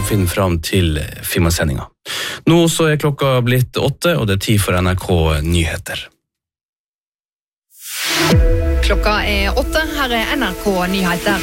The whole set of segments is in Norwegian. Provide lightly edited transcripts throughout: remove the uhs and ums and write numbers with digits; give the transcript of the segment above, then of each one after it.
finne fram til Finnmarkssendingen. Nå så klokka blitt 8, og det tid for NRK Nyheter. Klokka 8, her NRK Nyheter.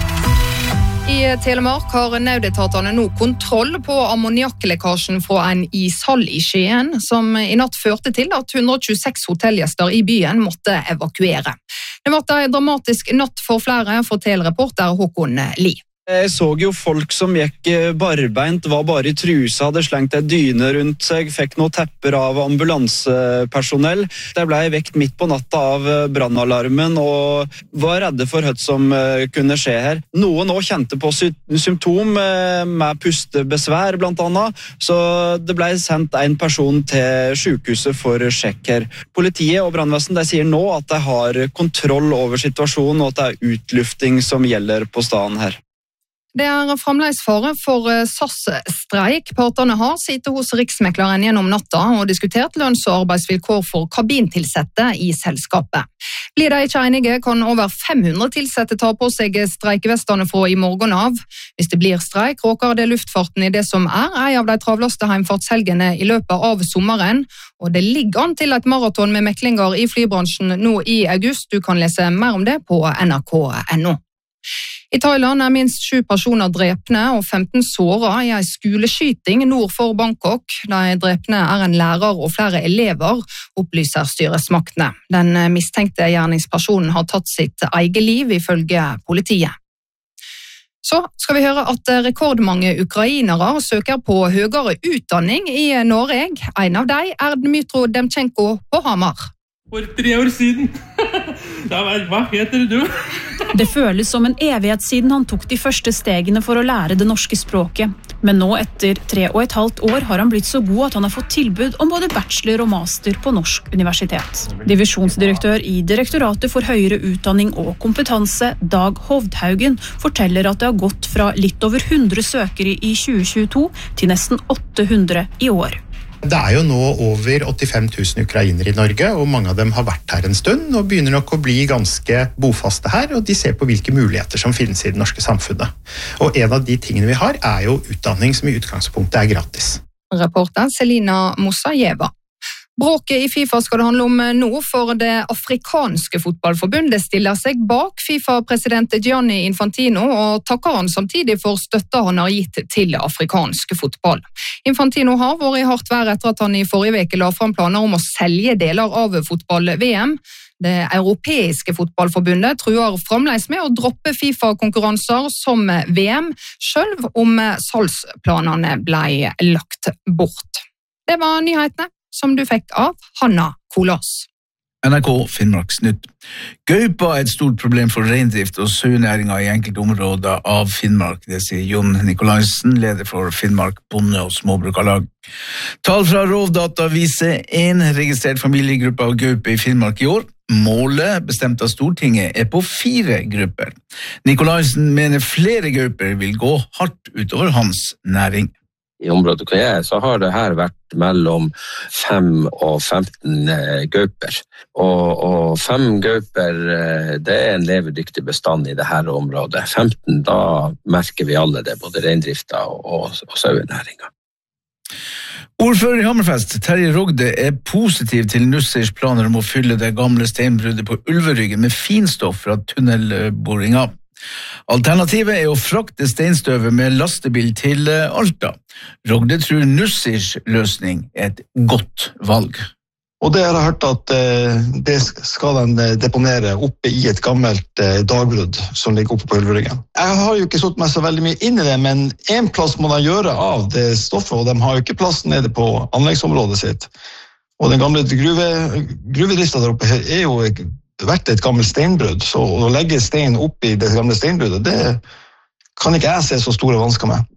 I Telemark har nødetatene nå kontroll på ammoniakklekkasjen fra en ishall i Skien, som i natt førte til at 126 hotellgjester i byen måtte evakuere. Det var en dramatisk natt for flere, forteller reporter Håkon Lie. Jeg så jo folk som gikk barbeint, var bare i trusa, hadde slengt en dyne rundt seg, fikk noen tepper av ambulansepersonell. Jeg ble vekt midt på natta av brannalarmen og var redde for hva som kunne skje her. Noen også kjente på symptom med pustebesvær blant annet, så det ble sendt en person til sykehuset for sjekk her. Politiet og brannvesen sier nå at de har kontroll over situasjonen og at det er utlufting som gjelder på stedet her. Det er fremdeles fare for SAS-streik. Partene har sittet hos Riksmekleren gjennom natta og diskutert lønns- og arbeidsvilkår for kabintilsette i selskapet. Blir de ikke enige, kan over 500 tilsette ta på seg streikevestene fra i morgen av. Hvis det blir streik, råker det luftfarten i det som er en av de travleste heimfartshelgene i løpet av sommeren. Og det ligger an til et maraton med meklinger i flybransjen nå i august. Du kan lese mer om det på nrk.no. I Thailand er minst 7 personer drepne og 15 såret i en skoleskyting nord for Bangkok. De drepne er en lærer og flere elever, opplyser styresmaktene. Den mistenkte gjerningspersonen har tatt sitt eget liv, ifølge politiet. Så skal vi høre at rekordmange ukrainere søker på høyere utdanning i Norge. En av dem er Dmytro Demchenko på Hamar. For 3 år siden. Hva heter du? Det føles som en evighet siden han tok de første stegene for å lære det norske språket. Men nå, etter 3,5 år, har han blitt så god at han har fått tilbud om både bachelor og master på Norsk universitet. Divisjonsdirektør i Direktoratet for høyere utdanning og kompetanse, Dag Hovdhaugen, forteller at det har gått fra litt over 100 søkere i 2022 til nesten 800 i år. Det er jo nå over 85 000 ukrainere i Norge, og mange av dem har vært her en stund og begynner nok å bli ganske bofaste her, og de ser på hvilke muligheter som finnes i det norske samfunnet. Og en av de tingene vi har er jo utdanning som i utgangspunktet er gratis. Reporter Selina Mosajeva. Bråket i FIFA skal det handle om nå, for det afrikanske fotballforbundet stiller seg bak FIFA-president Gianni Infantino og takker han samtidig for støtta han har gitt til afrikansk fotball. Infantino har vært i hardt vær etter at han i forrige uke la fram planer om å selge deler av fotball-VM. Det europeiske fotballforbundet truer fremdeles med å droppe FIFA-konkurranser som VM, selv om salgsplanene ble lagt bort. Det var nyhetene som du fikk av Hanna Kolås. NRK Finnmarksnytt. Gaupa er et stort problem for reindrift og sauenæringa i enkelte områder av Finnmark. Det sier Jon Nikolaisen, leder for Finnmark bonde- og småbrukarlag. Tall fra Rovdata viser en registrert familiegruppe av gaupe i Finnmark i år. Målet, bestemt av Stortinget, er på 4 grupper. Nikolaisen mener flere gauper vil gå hardt utover hans næring. I området hvor jeg er, så har det her vært mellom 5 og 15 gauper. Og 5 gauper, det er en levedyktig bestand i det her området. 15, da merker vi alle det, både reindrifta og sauenæringa. Ordfører i Hammerfest, Terje Rogde, er positiv til Nussirs planer om å fylle det gamle steinbruddet på Ulveryggen med finstoff fra tunnelboringa. Alternativet er å frakte steinstøvet med lastebil til Alta. Rogde tror Nussirs løsning er et godt valg. Og det har jeg hørt at det skal de deponere oppe i et gammelt dagbrudd som ligger oppe på Ulveryggen. Jeg har jo ikke satt meg så veldig mye inn i det, men en plass må de gjøre av det stoffet, og de har jo ikke plass nede på anleggsområdet sitt. Og den gamle gruvedrifta der oppe er jo vært et gammelt steinbrudd, så å legge stein opp i det gamle steinbruddet, det kan ikke jeg se så store vansker med.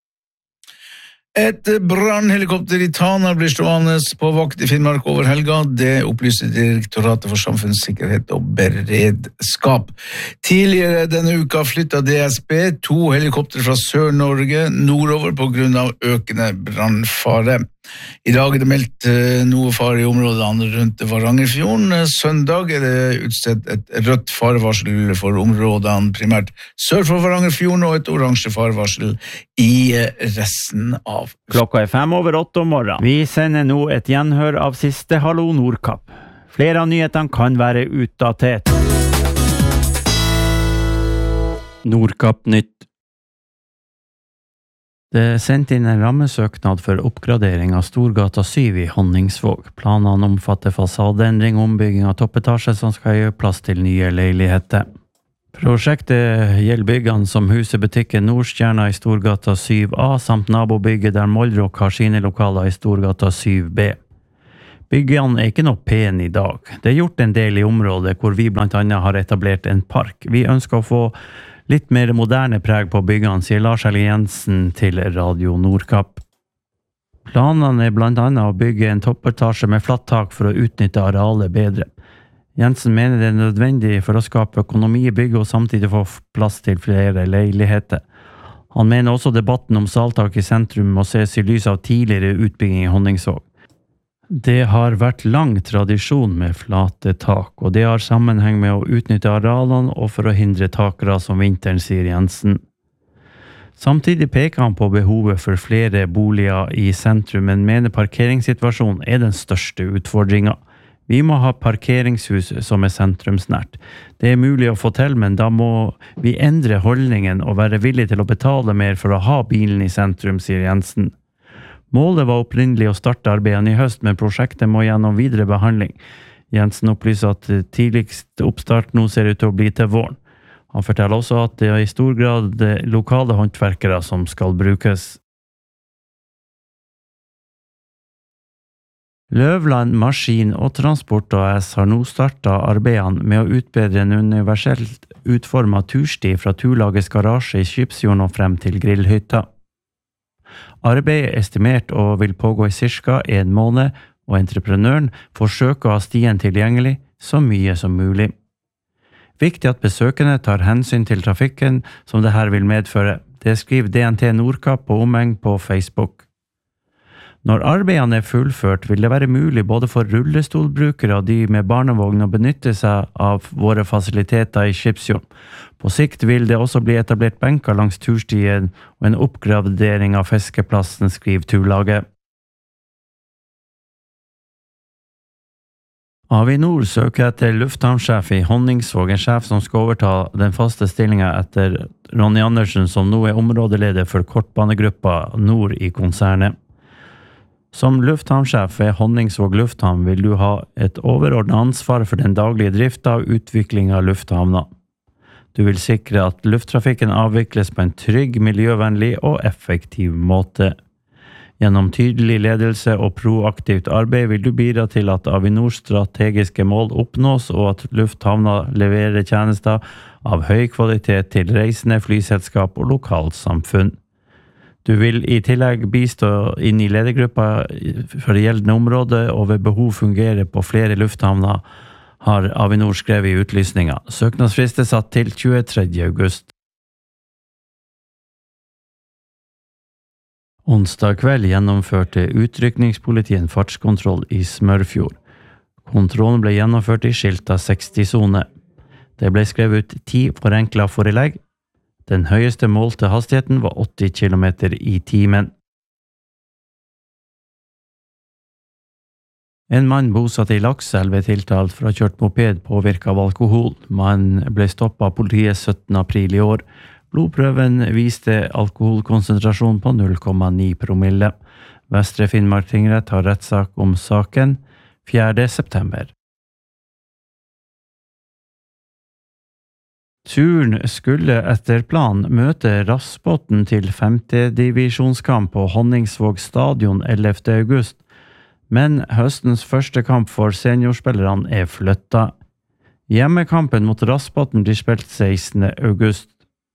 Et brannhelikopter i Tana blir stående på vakt i Finnmark over helga. Det opplyser Direktoratet for samfunnssikkerhet og beredskap. Tidligere denne uka flyttet DSB 2 helikopter fra Sør-Norge nordover på grunn av økende brannfare. I dag det meldt noe fare i områdene rundt Varangerfjorden. Søndag det utstedt et rødt farevarsel for områdene primært sør for Varangerfjorden og et oransje farevarsel i resten av. Klokka 7:05 om morgenen. Vi sender nå et gjenhør av siste Hallo Nordkapp. Flere av nyhetene kan være utdatert. Nordkapp nytt. Det er sendt inn en rammesøknad for oppgradering av Storgata 7 i Honningsvåg. Planene omfatter fasadeendring og ombygging av toppetasje som skal gjøre plass til nye leiligheter. Prosjektet gjelder byggene som huset butikken Nordstjerna i Storgata 7A, samt nabobygget der Mollrock har sine lokaler i Storgata 7B. Byggene er ikke noe pen i dag. Det er gjort en del i området hvor vi blant annet har etablert en park. Vi ønsker å få litt mer moderne preg på byggene, sier Lars Helge Jensen til Radio Nordkapp. Planene er blant annet å bygge en toppetasje med flatt tak for å utnytte arealet bedre. Jensen mener det er nødvendig for å skape økonomi i bygget og samtidig få plass til flere leiligheter. Han mener også debatten om saltak i sentrum må ses i lys av tidligere utbygging i Honningsvåg. Det har vært lang tradisjon med flate tak, og det har sammenheng med å utnytte arealene og for å hindre takere som vinteren, sier Jensen. Samtidig peker han på behovet for flere boliger i sentrum, men mener parkeringssituasjonen er den største utfordringen. Vi må ha parkeringshus som er sentrumsnært. Det er mulig å få til, men da må vi endre holdningen og være villige til å betale mer for å ha bilen i sentrum, sier Jensen. Målet var opprinnelig å starte arbeidene i høst, men prosjektet må gjennom videre behandling. Jensen opplyser at tidligst oppstart nå ser ut til å bli til våren. Han forteller også at det er i stor grad lokale håndverkere som skal brukes. Løvland Maskin og Transport AS har nå startet arbeidene med å utbedre en universelt utformet tursti fra Turlagets garasje i Skipsfjorden og frem til grillhytta. Arbeidet er estimert og vil pågå i cirka 1 måned, og entreprenøren forsøker å ha stien tilgjengelig så mye som mulig. Viktig at besøkende tar hensyn til trafikken som det her vil medføre. Det skriver DNT Nordkapp og omheng på Facebook. Når arbeidene er fullført, vil det være mulig både for rullestolbrukere og de med barnevogn å benytte seg av våre fasiliteter i Skipsfjorden. På sikt vil det også bli etablert benker langs turstien og en oppgradering av fiskeplassen, skriver turlaget. Avinor søker etter lufthavnsjef i Honningsvåg, en sjef som skal overta den faste stillingen etter Ronny Andersen, som nå er områdeleder for kortbanegruppa Nord i konsernet. Som lufthavnsjef ved Honningsvåg lufthavn vil du ha et overordnet ansvar for den daglige driften og utviklingen av lufthavna. Du vil sikre at lufttrafikken avvikles på en trygg, miljøvennlig og effektiv måte. Gjennom tydelig ledelse og proaktivt arbeid vil du bidra til at Avinors strategiske mål oppnås og at lufthavna leverer tjenester av høy kvalitet til reisende, flyselskap og lokalsamfunn. Du vil i tillegg bistå inn i ledergruppa for det gjeldende område og ved behov fungere på flere lufthavner, har Avinor skrevet i utlysninga. Søknadsfrist er satt til 23. august. Onsdag kveld gjennomførte utrykningspolitiet en fartskontroll i Smørfjord. Kontrollen ble gjennomført i skilta 60-sone. Det ble skrevet ut 10 forenkla forelegg. Den høyeste målte hastigheten var 80 km i timen. En mann bosatt i Lakselv er tiltalt for å ha kjørt moped påvirket av alkohol. Mannen ble stoppet av politiet 17. april i år. Blodprøven viste alkoholkonsentrasjon på 0,9 promille. Vestre Finnmark tingrett har rettssak om saken 4. september. Turen skulle etter plan møte Rassbotn til 5. divisjonskamp på Honningsvåg stadion 11. august, men høstens første kamp for seniorspillerne er flyttet. Hjemmekampen mot Rassbotn blir spilt 16. august.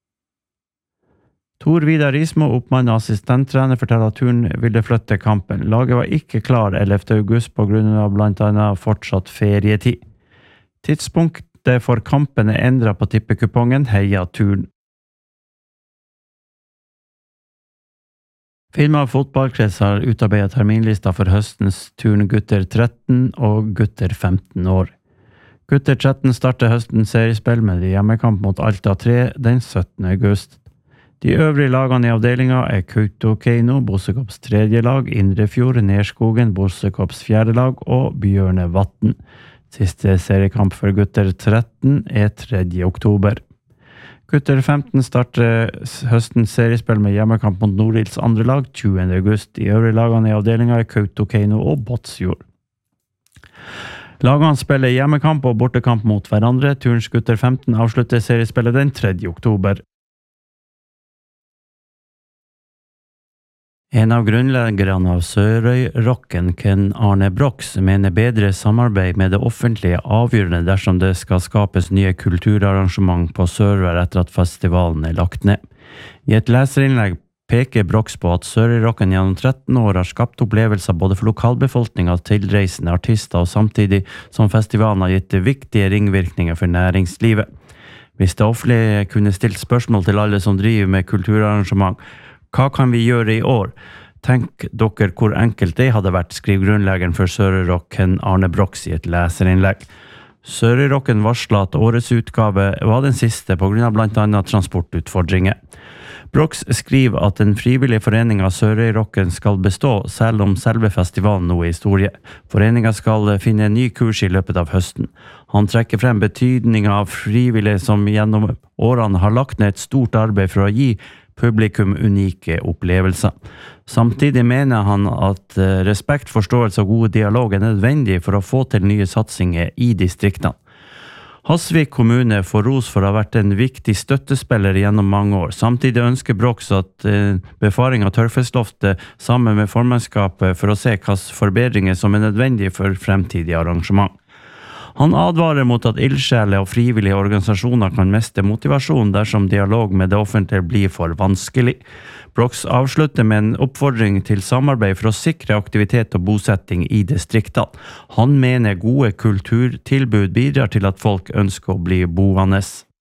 Tor Vidar Rismo, oppmann og assistenttrener, forteller at turen ville flytte kampen. Laget var ikke klar 11. august på grunn av blant annet fortsatt ferietid. Tidspunktet for kampen er endret på tippekupongen Heia turen. Finnmark fotballkrets har utarbeidet terminlista for høstens turn gutter 13 og gutter 15 år. Gutter 13 starter høstens seriespill med hjemmekamp mot Alta 3 den 17. august. De øvrige lagene i avdelinga Kautokeino, Bossekops tredje lag, Indrefjord, Nerskogen, Bossekops fjerde lag og Bjørnevatn. Siste seriekamp for gutter 13 3. oktober. Gutter 15 starter høstens seriespill med hjemmekamp mot Nordils andre lag 20. august. De øvrige lagene i avdelinga Kautokeino og Båtsfjord. Lagene spiller hjemmekamp og bortekamp mot hverandre. Turns gutter 15 avslutter seriespillet den 3. oktober. En av grunnleggerne av Sørøy-rocken, Ken Arne Brox, mener bedre samarbeid med det offentlige avgjørende dersom det skal skapes nye kulturarrangement på Sørvær etter at festivalen lagt ned. I et leserinnlegg peker Brox på at Sørøy-rocken gjennom 13 år har skapt opplevelser både for lokalbefolkningen og tilreisende artister, og samtidig som festivalen har gitt viktige ringvirkninger for næringslivet. Hvis det offentlige kunne stilt spørsmål til alle som driver med kulturarrangement, hva kan vi gjøre i år? Tenk dere hvor enkelt det hadde vært, skriver grunnleggeren for Sørøy-rocken Arne Brox i et leserinnlegg. Sørøy-rocken varslet at årets utgave var den siste på grunn av blant annet transportutfordringer. Brox skriver at den frivillige foreningen Sørøy-rocken skal bestå, selv om selve festivalen nå er historie. Foreningen skal finne en ny kurs i løpet av høsten. Han trekker frem betydningen av frivillige som gjennom årene har lagt ned et stort arbeid for å gi publikum unike opplevelser. Samtidig mener han at respekt, forståelse og god dialog er nødvendig for å få til nye satsinger i distriktene. Hasvik kommune får ros for å ha vært en viktig støttespiller gjennom mange år. Samtidig ønsker Brox at befaring av Tørfestloftet sammen med formannskapet for å se hvilke forbedringer som er nødvendige for fremtidige arrangement. Han advarer mot at ildsjeler og frivillige organisasjoner kan miste motivasjon dersom dialog med det offentlige blir for vanskelig. Brox avslutter med en oppfordring til samarbeid for å sikre aktivitet og bosetting i distriktene. Han mener gode kulturtilbud bidrar til at folk ønsker å bli boende.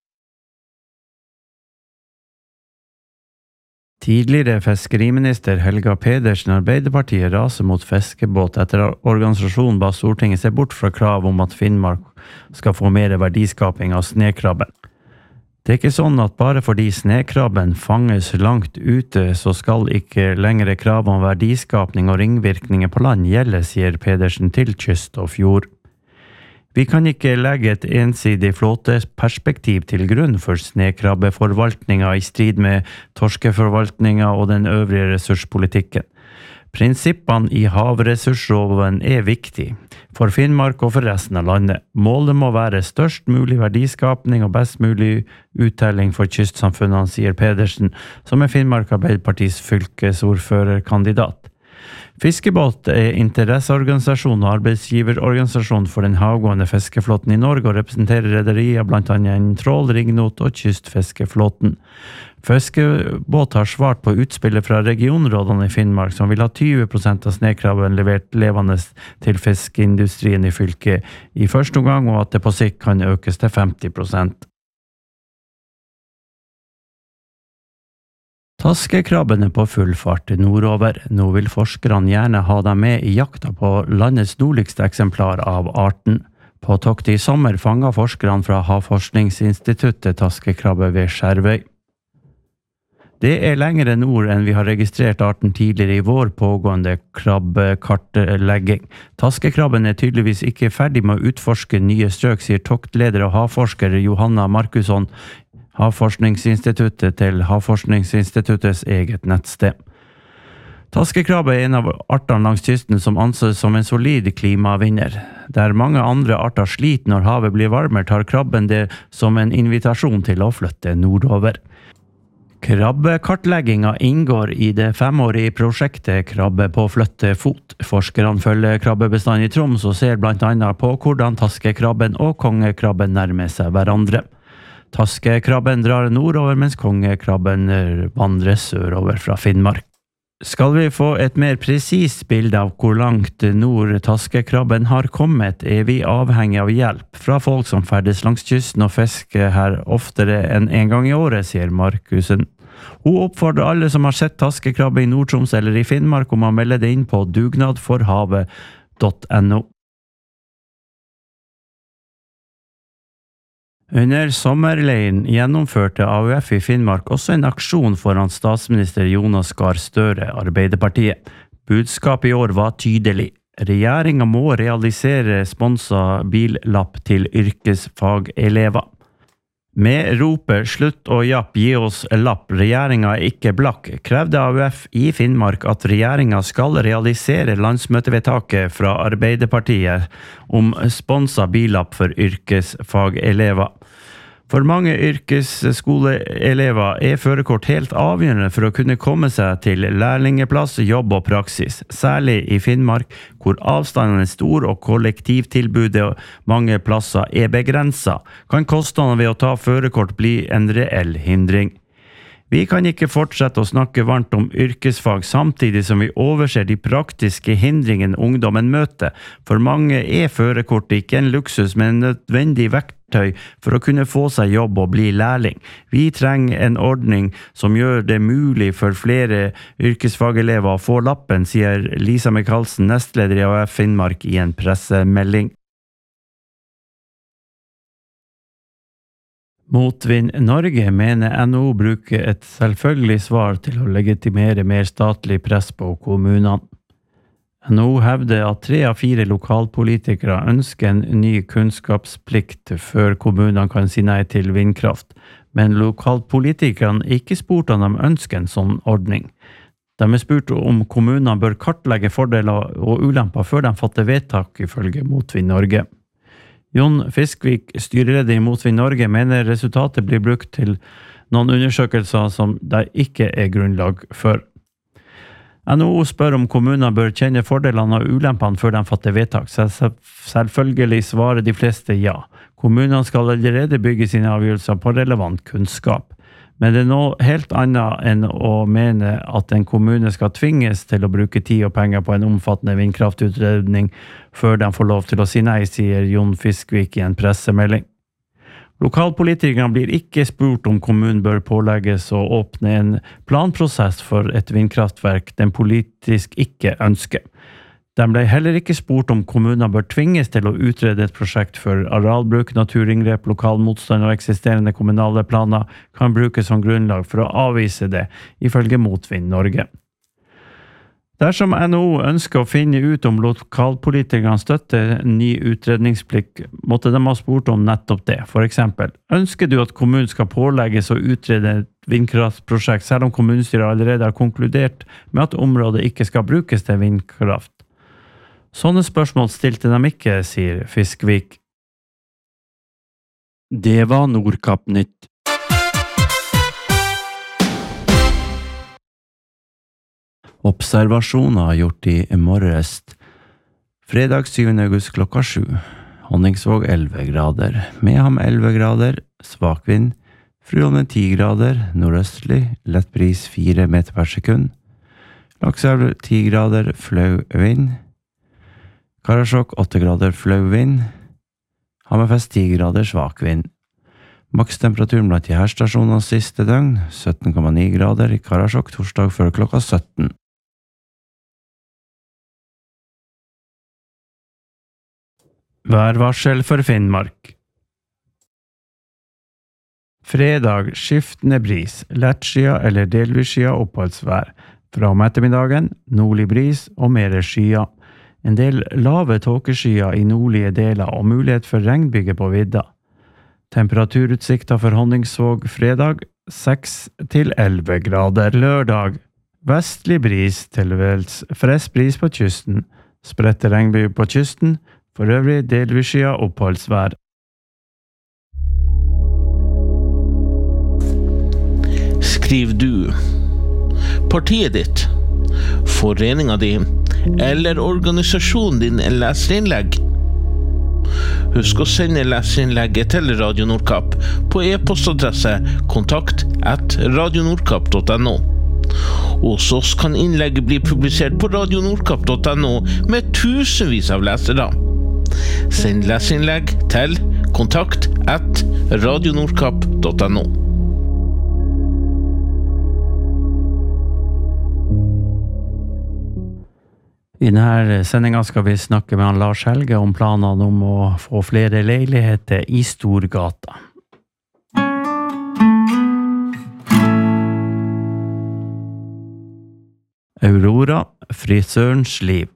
Tidligere fiskeriminister Helga Pedersen Arbeiderpartiet raser mot fiskebåt etter at organisasjonen ba Stortinget se bort fra krav om at Finnmark skal få mer verdiskaping av snekrabben. Det er ikke sånn at bare fordi snekrabben fanges langt ute, så skal ikke lengre krav om verdiskapning og ringvirkninger på land gjelde, sier Pedersen til Kyst og Fjord. Vi kan ikke legge et ensidig flåteperspektiv til grunn for snekrabbeforvaltninga i strid med torskeforvaltninga og den øvrige ressurspolitikken. Prinsippene i havressursloven er viktig for Finnmark og for resten av landet. Målet må være størst mulig verdiskapning og best mulig uttelling for kystsamfunnene, sier Pedersen, som er Finnmark Arbeiderpartis fylkesordførerkandidat. Fiskebåt er interesseorganisasjon og arbeidsgiverorganisasjon for den havgående fiskeflåten i Norge og representerer rederier blant annet en trål, ringnot og kystfiskeflåten. Fiskebåt har svart på utspillet fra regionrådene i Finnmark som vil ha 20% av snekrabben levert levende til fiskeindustrien i fylket i første omgang, og at det på sikt kan økes til 50%. Taskekrabben er på full fart nordover. Nå vil forskerne gjerne ha dem med i jakta på landets nordligste eksemplar av arten. På tokt i sommer fanget forskerne fra Havforskningsinstituttet taskekrabbe ved Skjervøy. Det er lengre nord enn vi har registrert arten tidligere i vår pågående krabbekartlegging. Taskekrabben er tydeligvis ikke ferdig med å utforske nye strøk, sier toktleder og havforsker Johanna Markusson, Havforskningsinstituttet til Havforskningsinstituttets eget nettsted. Taskekrabbe er en av artene langs kysten som anses som en solid klimavinner. Der mange andre arter sliter når havet blir varmere, tar krabben det som en invitasjon til å flytte nordover. Krabbekartlegginga inngår i det 5-årige prosjektet Krabbe på flyttefot. Forskerne følger krabbebestanden i Troms og ser blant annet på hvordan taskekrabben og kongekrabben nærmer seg hverandre. Taskekrabben drar nordover, mens kongekrabben vandrer sørover fra Finnmark. Skal vi få et mer presist bilde av hvor langt nord taskekrabben har kommet, er vi avhengig av hjelp fra folk som ferdes langs kysten og fisker her oftere enn en gang i året, sier Markussen. Hun oppfordrer alle som har sett taskekrabbe i Nord-Troms eller i Finnmark om å melde det inn på dugnadforhavet.no. Under sommerleiren gjennomførte AUF i Finnmark også en aksjon foran statsminister Jonas Gahr Støre, Arbeiderpartiet. Budskapet i år var tydelig. Regjeringen må realisere sponset billapp til yrkesfagelever. Med ropet «Slutt å japp, gi oss lapp, regjeringen er ikke blakk», krevde AUF i Finnmark at regjeringen skal realisere landsmøtevedtaket fra Arbeiderpartiet om sponset billapp for yrkesfagelever. For mange yrkesskoleelever er førerkort helt avgjørende for å kunne komme seg til lærlingeplass, jobb og praksis, særlig i Finnmark, hvor avstanden er stor og kollektivtilbudet mange plasser er begrenset, kan kostnadene ved å ta førerkort bli en reell hindring. Vi kan ikke fortsette å snakke varmt om yrkesfag samtidig som vi overser de praktiske hindringene ungdommen møter. For mange er førerkortet ikke en luksus, men en nødvendig verktøy for å kunne få seg jobb og bli lærling. Vi trenger en ordning som gjør det mulig for flere yrkesfagelever å få lappen, sier Lisa Michaelsen, nestleder i AUF Finnmark i en pressemelding. Motvind Norge mener NHO bruker et selvfølgelig svar til å legitimere mer statlig press på kommunene. NHO hevder at 3 av 4 lokalpolitikere ønsker en ny kunnskapsplikt før kommunene kan si nei til vindkraft, men lokalpolitikerne er ikke spurt om de ønsker en sånn ordning. De er spurt om kommunene bør kartlegge fordeler og ulemper før de fatter vedtak ifølge Motvind Norge. Jon Fiskvik, styreleder i Motvind Norge, mener resultatet blir brukt til noen undersøkelser som det ikke er grunnlag for. NHO spør om kommuner bør kjenne fordelene og ulempene før de fatter vedtak. Selvfølgelig svarer de fleste ja. Kommunene skal allerede bygge sine avgjørelser på relevant kunnskap. Men det er noe helt annet enn å mene at en kommune skal tvinges til å bruke tid og penger på en omfattende vindkraftutredning før de får lov til å si nei, sier Jon Fiskvik i en pressemelding. Lokalpolitikerne blir ikke spurt om kommunen bør pålegges å åpne en planprosess for et vindkraftverk den politisk ikke ønsker. De ble heller ikke spurt om kommuner bør tvinges til å utrede et prosjekt for arealbruk, naturinngrep, lokal motstand og eksisterende kommunale planer kan brukes som grunnlag for å avvise det, ifølge Motvind Norge. Dersom NHO ønsker å finne ut om lokalpolitikerne støtter ny utredningsplikt, måtte de ha spurt om nettopp det. For eksempel, ønsker du at kommunen skal pålegges å utrede et vindkraftprosjekt, selv om kommunestyret allerede har konkludert med at området ikke skal brukes til vindkraft? Sånne spørsmål stilte de ikke, sier Fiskvik. Det var Nordkapp-nytt. Observasjoner gjort i morges. Fredag 7. august klokka 7. Honningsvåg 11 grader. Mehamn 11 grader. Svak vind. Frøyholmen 10 grader. Nordøstlig. Lett bris 4 meter per sekund. Lakselv 10 grader. Flau vind. Karasjok 8 grader flau vind. Hammerfest 10 grader svak vind. Makstemperaturen blant de her stasjonene siste døgn 17,9 grader i Karasjok torsdag før klokka 17. Værvarsel for Finnmark. Fredag skiftende bris, lettskia eller delvisskia oppholdsvær. Fra om ettermiddagen nordlig bris og mer skia. En del lave tåkeskyer i nordlige deler og mulighet for regnbyger på vidda. Temperaturutsikter for Honningsvåg fredag 6 til 11 grader. Lørdag vestlig bris til dels frisk bris på kysten. Spredte regnbyger på kysten. For øvrig delvisskia oppholdsvær. Skriv du partiet ditt, foreninga di eller organisasjonen din en leserinnlegg? Husk å sende leserinnlegget til Radio Nordkapp på e-postadresse kontakt@radionordkapp.no. Hos oss kan innlegget bli publisert på radionordkapp.no med tusenvis av lesere. Send leserinnlegg til kontakt@radionordkapp.no. I denne sendingen skal vi snakke med Lars Helge om planene om å få flere leiligheter I Storgata. Aurora, frisørens liv.